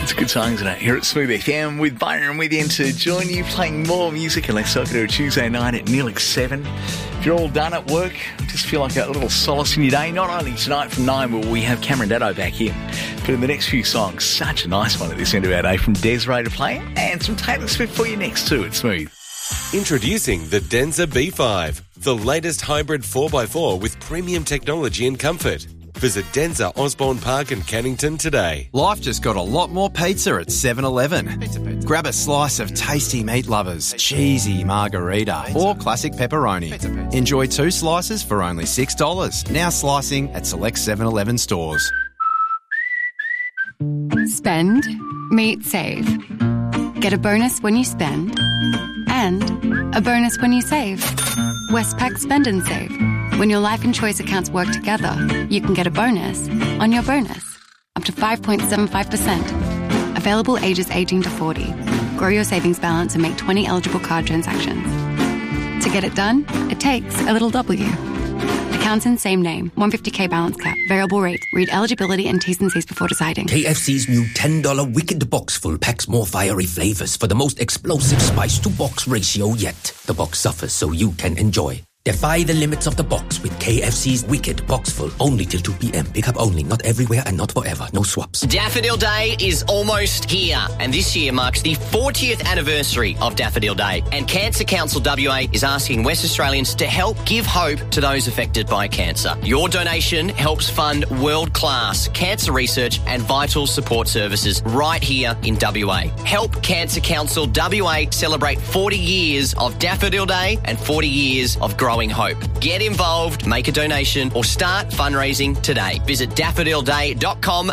It's a good song, isn't it? Here at Smooth FM with Byron with you to join you, playing more music. And let's talk to a Tuesday night at nearly 7. If you're all done at work, just feel like a little solace in your day. Not only tonight from 9 will we have Cameron Daddo back in, but in the next few songs, such a nice one at this end of our day from Desiree to play, and some Taylor Swift for you next too at Smooth. Introducing the Denza B5, the latest hybrid 4x4 with premium technology and comfort. Visit Denza Osborne Park in Cannington today. Life just got a lot more pizza at 7-Eleven. Grab a slice of tasty meat lovers, cheesy margarita, or classic pepperoni. Enjoy 2 slices for only $6. Now slicing at select 7-Eleven stores. Spend, meet, save. Get a bonus when you spend, and a bonus when you save. Westpac Spend and Save. When your life and choice accounts work together, you can get a bonus on your bonus, up to 5.75%. Available ages 18 to 40. Grow your savings balance and make 20 eligible card transactions. To get it done, it takes a little W. Accounts in same name. 150k balance cap. Variable rate. Read eligibility and T's and C's before deciding. KFC's new $10 Wicked Box full packs more fiery flavors for the most explosive spice-to-box ratio yet. The box suffers so you can enjoy. Defy the limits of the box with KFC's Wicked Box Full. Only till 2 p.m. Pick up only. Not everywhere and not forever. No swaps. Daffodil Day is almost here, and this year marks the 40th anniversary of Daffodil Day. And Cancer Council WA is asking West Australians to help give hope to those affected by cancer. Your donation helps fund world-class cancer research and vital support services right here in WA. Help Cancer Council WA celebrate 40 years of Daffodil Day and 40 years of growing hope. Get involved, make a donation, or start fundraising today. Visit daffodilday.com.au